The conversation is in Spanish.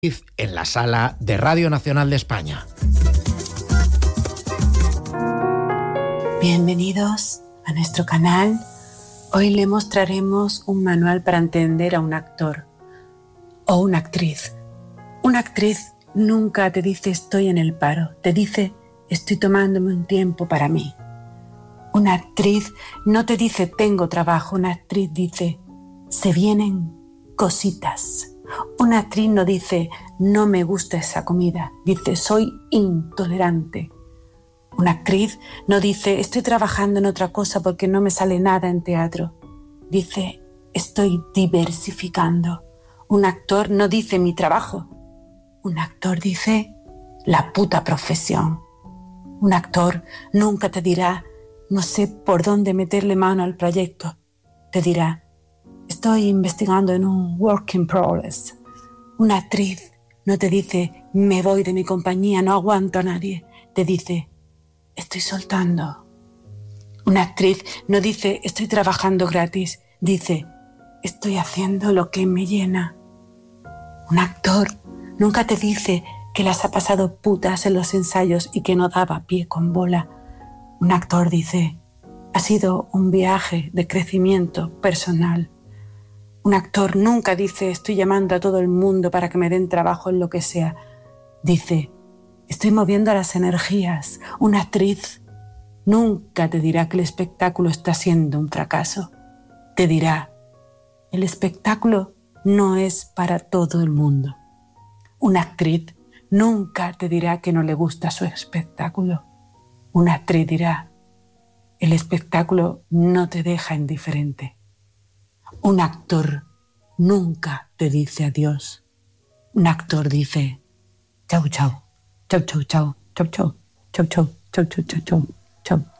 en la sala de Radio Nacional de España. Bienvenidos a nuestro canal. Hoy le mostraremos un manual para entender a un actor o una actriz. Una actriz nunca te dice estoy en el paro, te dice estoy tomándome un tiempo para mí. Una actriz no te dice tengo trabajo, una actriz dice se vienen cositas. Una actriz no dice no me gusta esa comida, dice soy intolerante. Una actriz no dice estoy trabajando en otra cosa porque no me sale nada en teatro, dice estoy diversificando. Un actor no dice mi trabajo, un actor dice la puta profesión. Un actor nunca te dirá no sé por dónde meterle mano al proyecto, te dirá estoy investigando en un work in progress. Una actriz no te dice me voy de mi compañía, no aguanto a nadie, te dice estoy soltando. Una actriz no dice estoy trabajando gratis, dice estoy haciendo lo que me llena. Un actor nunca te dice que las ha pasado putas en los ensayos y que no daba pie con bola. Un actor dice ha sido un viaje de crecimiento personal. Un actor nunca dice estoy llamando a todo el mundo para que me den trabajo en lo que sea. Dice estoy moviendo las energías. Una actriz nunca te dirá que el espectáculo está siendo un fracaso. Te dirá el espectáculo no es para todo el mundo. Una actriz nunca te dirá que no le gusta su espectáculo. Una actriz dirá el espectáculo no te deja indiferente. Un actor nunca te dice adiós. Un actor dice chau chau, chau chau chau, chau chau, chau chau, chau chau chau chau chau.